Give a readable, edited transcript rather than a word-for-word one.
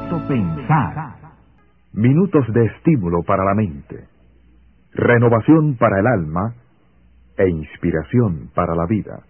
Minuto Pensar. Minutos de estímulo para la mente, renovación para el alma e inspiración para la vida.